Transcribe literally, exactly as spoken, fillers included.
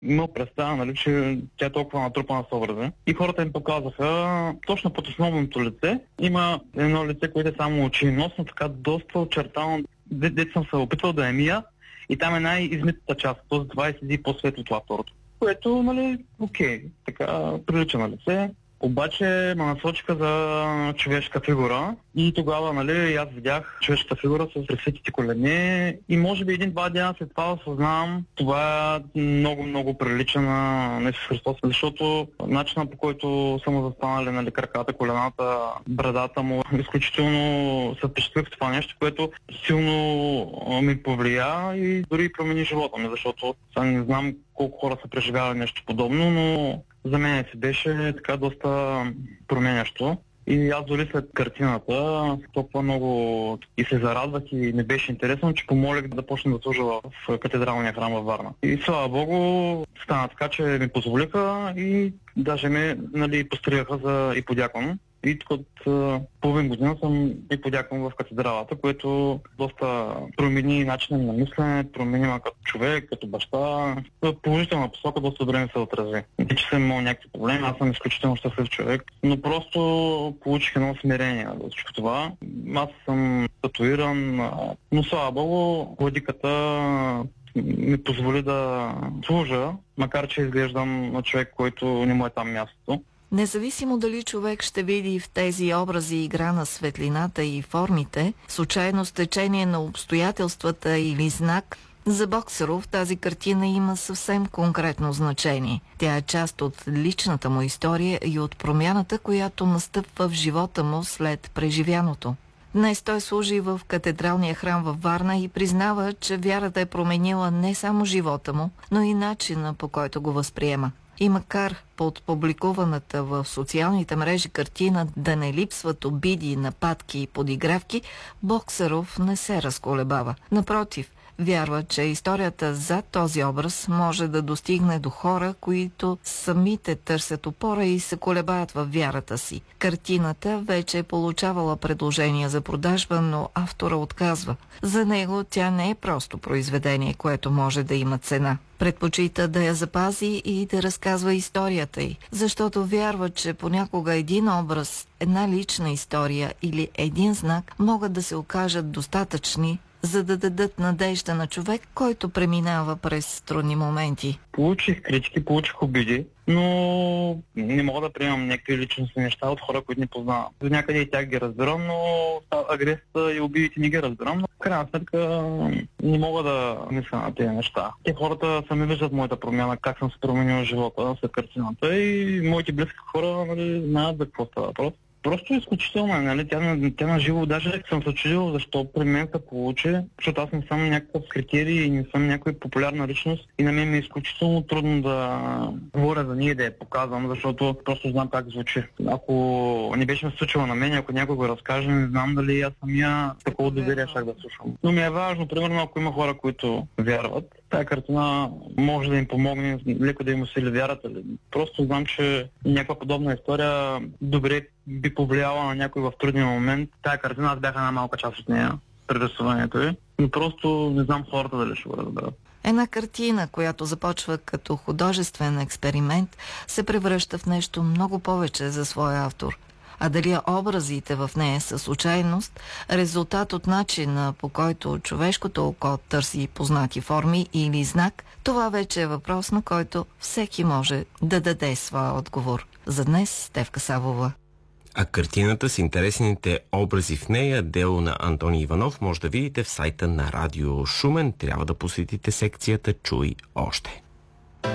имал представа, нали, че тя е толкова натрупана с образа. И хората им показаха точно под основното лице. Има едно лице, което е само очи и нос, но така доста очертано. Дето съм се опитвал да е Мия и там е най-измитата част. Тоест това и седи по-светло това второто. Което, нали, окей, така прилича на лице. Обаче ме насочиха за човешка фигура и тогава, нали, аз видях човешката фигура с пресветите колени и може би един-два дена след това осъзнавам, това много-много прилича на Исус Христос, защото начинът, по който са му застанали, нали, краката, колената, брадата му, изключително се впечатлих в това нещо, което силно ми повлия и дори промени живота ми, защото сега не знам колко хора са преживявали нещо подобно, но за мен си беше така доста променящо. И аз дори след картината толкова много и се зарадвах и не беше интересно, че помолих да почна да служа в катедралния храм във Варна. И слава Богу, стана така, че ми позволиха и даже ме, нали, постригаха за иподякон. И от uh, половин година съм и подяквам в катедралата, което доста промени начина на мислене, промени ме като човек, като баща. В положителна посока доста време се отрази. Не че съм имал някакви проблеми, аз съм изключително щастлив човек, но просто получих едно смирение от всичко това. Аз съм татуиран, но слава Богу, владиката ми позволи да служа, макар че изглеждам на човек, който не му е там мястото. Независимо дали човек ще види в тези образи игра на светлината и формите, случайно стечение на обстоятелствата или знак, за Боксеров тази картина има съвсем конкретно значение. Тя е част от личната му история и от промяната, която настъпва в живота му след преживяното. Днес той служи в катедралния храм във Варна и признава, че вярата е променила не само живота му, но и начина, по който го възприема. И макар под публикуваната в социалните мрежи картина да не липсват обиди, нападки и подигравки, Боксеров не се разколебава. Напротив, вярва, че историята зад този образ може да достигне до хора, които самите търсят опора и се колебаят във вярата си. Картината вече е получавала предложения за продажба, но автора отказва. За него тя не е просто произведение, което може да има цена. Предпочита да я запази и да разказва историята й, защото вярва, че понякога един образ, една лична история или един знак могат да се окажат достатъчни, за да дадат надежда на човек, който преминава през трудни моменти. Получих критики, получих обиди, но не мога да приемам някакви личностни неща от хора, които не познавам. До някъде и тях ги разбирам, но агресията и обидите не ги разбирам, но в крайна сметка не мога да мисля на тези неща. Те хората сами виждат моята промяна, как съм се променил в живота след картината и моите близки хора, нали, знаят за какво става въпрос. Просто изключително, нали, тя, тя на живо, даже съм се чудил защо при мен се получи, защото аз не съм някакъв критерий и не съм някаква популярна личност и на мен ми е изключително трудно да говоря за нея, да я показвам, защото просто знам как звучи. Ако не беше ме случило на мен, ако някой го разкаже, не знам дали аз самия такова доверие щях да слушам. Но ми е важно, примерно, ако има хора, които вярват, тая картина може да им помогне леко да им усили вярата. Просто знам, че някаква подобна история добре би повлияла на някой в трудния момент. Тая картина, аз бях една малка част от нея при рисуването й, но просто не знам хората дали ще го разберат. Една картина, която започва като художествен експеримент, се превръща в нещо много повече за своя автор. А дали образите в нея са случайност, резултат от начина, по който човешкото око търси познати форми или знак, това вече е въпрос, на който всеки може да даде своя отговор. За днес Стефка Савова. А картината с интересните образи в нея, дело на Антони Иванов, може да видите в сайта на Радио Шумен. Трябва да посетите секцията "Чуй още".